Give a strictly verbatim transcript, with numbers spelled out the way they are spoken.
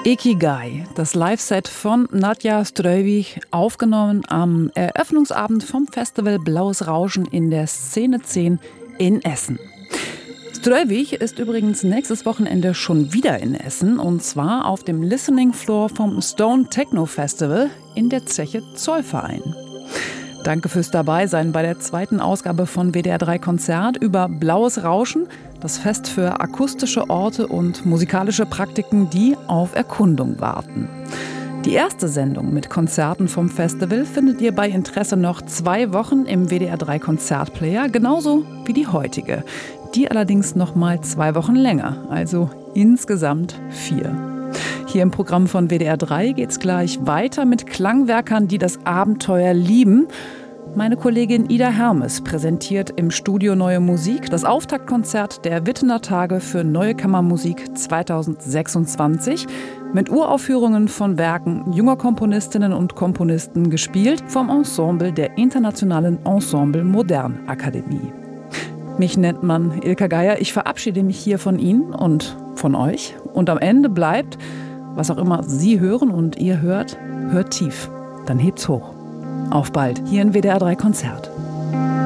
Ikigai, das Live-Set von Nadja Strøvik, aufgenommen am Eröffnungsabend vom Festival Blaues Rauschen in der Szene zehn in Essen. Strøvik ist übrigens nächstes Wochenende schon wieder in Essen, und zwar auf dem Listening Floor vom Stone Techno Festival in der Zeche Zollverein. Danke fürs Dabeisein bei der zweiten Ausgabe von W D R drei Konzert über Blaues Rauschen, das Fest für akustische Orte und musikalische Praktiken, die auf Erkundung warten. Die erste Sendung mit Konzerten vom Festival findet ihr bei Interesse noch zwei Wochen im W D R drei Konzertplayer, genauso wie die heutige. Die allerdings noch mal zwei Wochen länger, also insgesamt vier. Hier im Programm von W D R drei geht's gleich weiter mit Klangwerkern, die das Abenteuer lieben. Meine Kollegin Ida Hermes präsentiert im Studio Neue Musik, das Auftaktkonzert der Wittener Tage für Neue Kammermusik zweitausendsechsundzwanzig mit Uraufführungen von Werken junger Komponistinnen und Komponisten, gespielt vom Ensemble der Internationalen Ensemble Modern Akademie. Mich nennt man Ilka Geier. Ich verabschiede mich hier von Ihnen und von euch. Und am Ende bleibt, was auch immer Sie hören und ihr hört, hört tief. Dann hebt's hoch. Auf bald, hier in W D R drei Konzert.